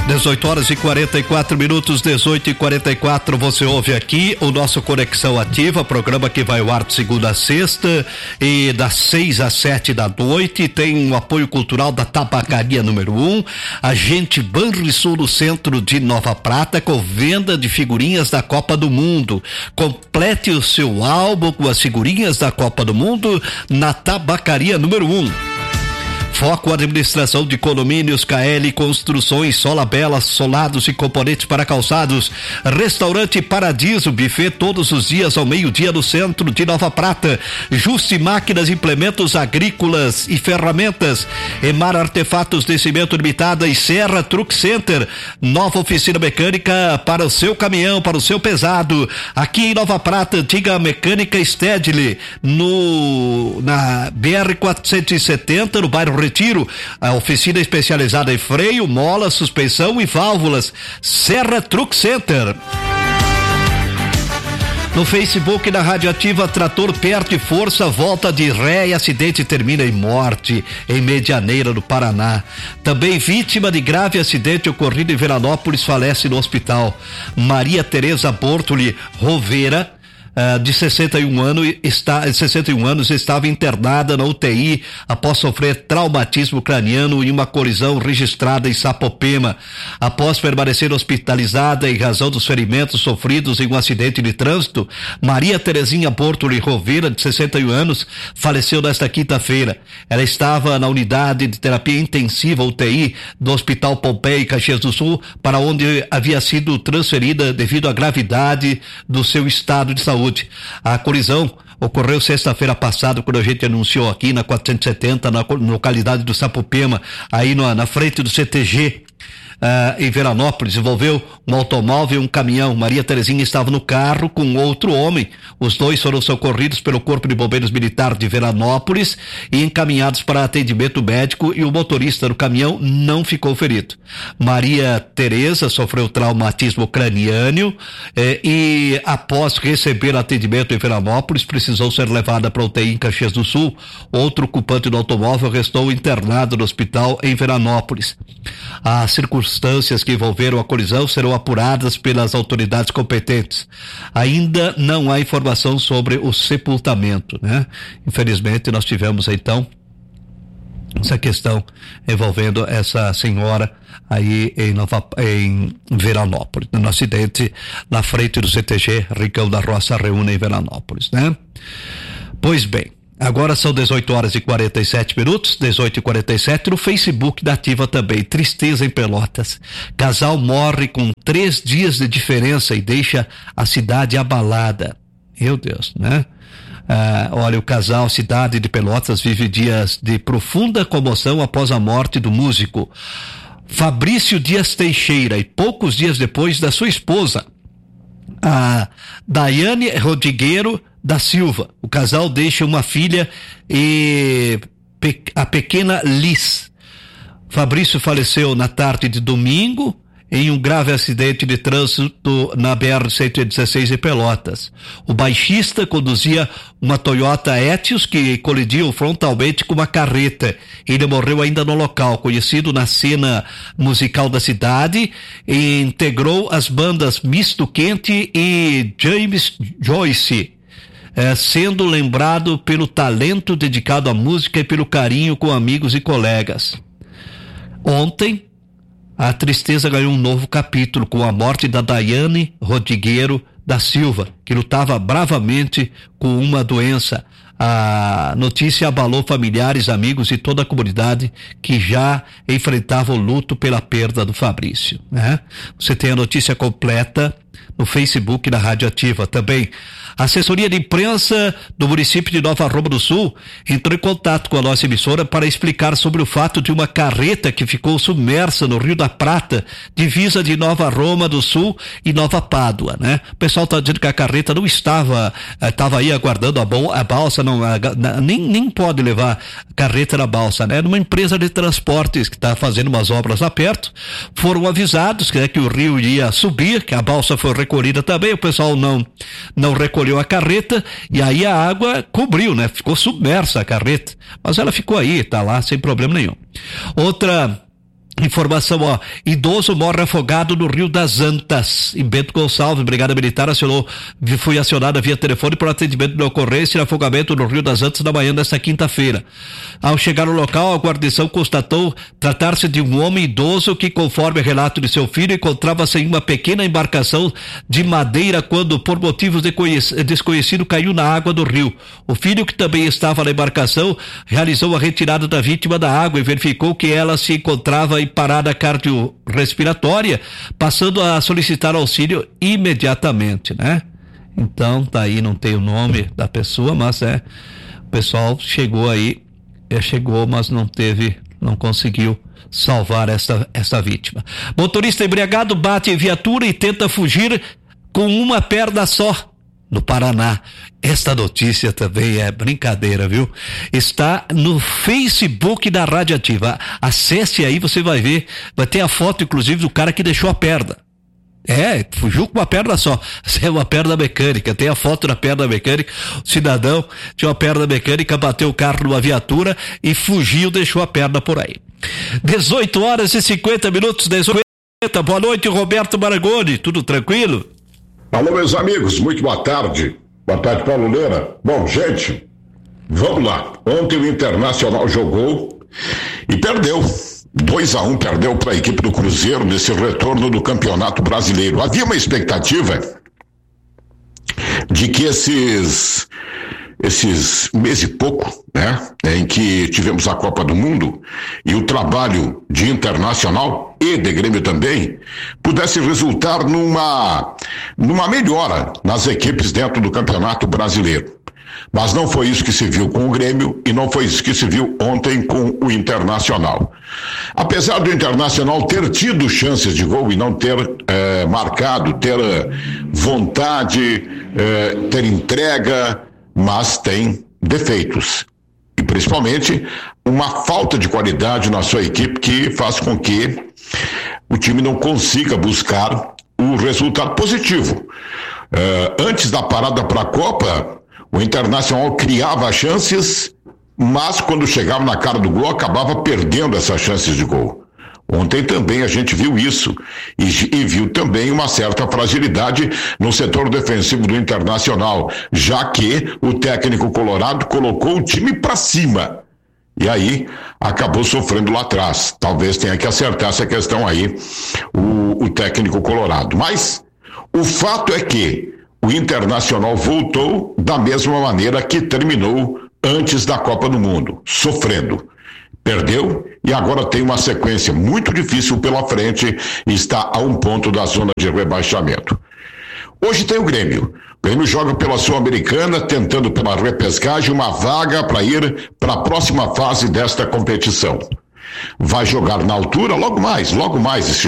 18h44, 18h44, você ouve aqui o nosso Conexão Ativa, programa que vai ao ar de segunda a sexta e das 6 às 7 da noite. Tem o apoio cultural da Tabacaria número 1, Agente Banrisul no centro de Nova Prata, com venda de figurinhas da Copa do Mundo. Complete o seu álbum com as figurinhas da Copa do Mundo na Tabacaria número 1. Foco administração de condomínios, KL Construções, Sola Bela, solados e componentes para calçados. Restaurante Paradiso, buffet todos os dias ao meio-dia no centro de Nova Prata. Juste Máquinas, Implementos Agrícolas e Ferramentas. Emar Artefatos de Cimento Limitada e Serra Truck Center. Nova oficina mecânica para o seu caminhão, para o seu pesado. Aqui em Nova Prata, antiga mecânica Stedley, na BR 470, no bairro Retiro, a oficina especializada em freio, mola, suspensão e válvulas. Serra Truck Center. No Facebook da Rádio Ativa, trator perde força, volta de ré e acidente termina em morte em Medianeira, no Paraná. Também vítima de grave acidente ocorrido em Veranópolis, falece no hospital. Maria Tereza Bortoli Rovera, de 61 anos, estava internada na UTI após sofrer traumatismo craniano em uma colisão registrada em Sapopema. Após permanecer hospitalizada em razão dos ferimentos sofridos em um acidente de trânsito, Maria Terezinha Bortoli Rovera, de 61 anos, faleceu nesta quinta-feira. Ela estava na unidade de terapia intensiva UTI do Hospital Pompeia, em Caxias do Sul, para onde havia sido transferida devido à gravidade do seu estado de saúde. A colisão ocorreu sexta-feira passada, quando a gente anunciou aqui na 470, na localidade do Sapopema, aí na frente do CTG, em Veranópolis. Envolveu um automóvel e um caminhão. Maria Terezinha estava no carro com outro homem. Os dois foram socorridos pelo Corpo de Bombeiros Militar de Veranópolis e encaminhados para atendimento médico, e o motorista do caminhão não ficou ferido. Maria Tereza sofreu traumatismo craniano e após receber atendimento em Veranópolis precisou ser levada para UTI em Caxias do Sul. Outro ocupante do automóvel restou internado no hospital em Veranópolis. As circunstâncias que envolveram a colisão serão apuradas pelas autoridades competentes. Ainda não há informação sobre o sepultamento, né? Infelizmente nós tivemos então essa questão envolvendo essa senhora aí em Veranópolis, no acidente na frente do CTG Ricão da Roça Reúna, em Veranópolis, né? Pois bem, agora são 18h47, 18h47, no Facebook da Ativa também. Tristeza em Pelotas. Casal morre com 3 dias de diferença e deixa a cidade abalada. Meu Deus, né? Olha, o casal Cidade de Pelotas vive dias de profunda comoção após a morte do músico Fabrício Dias Teixeira, e poucos dias depois da sua esposa, a Daiane Rodrigueiro da Silva. O casal deixa uma filha e a pequena Liz. Fabrício faleceu na tarde de domingo em um grave acidente de trânsito na BR-116 em Pelotas. O baixista conduzia uma Toyota Etios que colidiu frontalmente com uma carreta. Ele morreu ainda no local. Conhecido na cena musical da cidade, e integrou as bandas Misto Quente e James Joyce, sendo lembrado pelo talento dedicado à música e pelo carinho com amigos e colegas. Ontem, a tristeza ganhou um novo capítulo com a morte da Daiane Rodrigueiro da Silva, que lutava bravamente com uma doença. A notícia abalou familiares, amigos e toda a comunidade que já enfrentava o luto pela perda do Fabrício, né? Você tem a notícia completa no Facebook da Rádio Ativa também. A assessoria de imprensa do município de Nova Roma do Sul entrou em contato com a nossa emissora para explicar sobre o fato de uma carreta que ficou submersa no Rio da Prata, divisa de Nova Roma do Sul e Nova Pádua, né? O pessoal está dizendo que a carreta não estava aí aguardando a balsa, nem pode levar a carreta na balsa, né? Numa empresa de transportes que está fazendo umas obras lá perto, foram avisados que o rio ia subir, que a balsa foi recolhida também, o pessoal não recolheu a carreta, e aí a água cobriu, né? Ficou submersa a carreta, mas ela ficou aí, tá lá sem problema nenhum. Outra Informação, idoso morre afogado no Rio das Antas, em Bento Gonçalves. Brigada Militar foi acionada via telefone para atendimento da ocorrência de afogamento no Rio das Antas na manhã desta quinta-feira. Ao chegar no local, a guarnição constatou tratar-se de um homem idoso que, conforme relato de seu filho, encontrava-se em uma pequena embarcação de madeira quando, por motivos desconhecidos, caiu na água do rio. O filho, que também estava na embarcação, realizou a retirada da vítima da água e verificou que ela se encontrava em parada cardiorrespiratória, passando a solicitar auxílio imediatamente, né? Então, tá aí, não tem o nome da pessoa, mas o pessoal chegou aí, mas não conseguiu salvar essa vítima. Motorista embriagado bate em viatura e tenta fugir com uma perna só. No Paraná. Esta notícia também é brincadeira, viu? Está no Facebook da Rádio Ativa. Acesse aí, você vai ver. Vai ter a foto, inclusive, do cara que deixou a perna. Fugiu com uma perna só. É uma perna mecânica. Tem a foto da perna mecânica. O cidadão tinha uma perna mecânica, bateu o carro numa viatura e fugiu, deixou a perna por aí. 18h50, 18h50. Boa noite, Roberto Marangoni. Tudo tranquilo? Alô, meus amigos, muito boa tarde. Boa tarde, Paulo Leira. Bom, gente, vamos lá. Ontem o Internacional jogou e perdeu. 2-1, perdeu para a equipe do Cruzeiro nesse retorno do Campeonato Brasileiro. Havia uma expectativa de que esses mês e pouco, né, em que tivemos a Copa do Mundo e o trabalho de Internacional e de Grêmio também, pudesse resultar numa melhora nas equipes dentro do Campeonato Brasileiro. Mas não foi isso que se viu com o Grêmio e não foi isso que se viu ontem com o Internacional. Apesar do Internacional ter tido chances de gol e não ter marcado, ter vontade, ter entrega, mas tem defeitos. E principalmente uma falta de qualidade na sua equipe que faz com que o time não consiga buscar o resultado positivo. Antes da parada para a Copa, o Internacional criava chances, mas quando chegava na cara do gol, acabava perdendo essas chances de gol. Ontem também a gente viu isso e viu também uma certa fragilidade no setor defensivo do Internacional, já que o técnico colorado colocou o time para cima e aí acabou sofrendo lá atrás. Talvez tenha que acertar essa questão aí o técnico colorado, mas o fato é que o Internacional voltou da mesma maneira que terminou antes da Copa do Mundo, sofrendo. Perdeu e agora tem uma sequência muito difícil pela frente e está a um ponto da zona de rebaixamento. Hoje tem o Grêmio. O Grêmio joga pela Sul-Americana, tentando pela repescagem uma vaga para ir para a próxima fase desta competição. Vai jogar na altura logo mais esse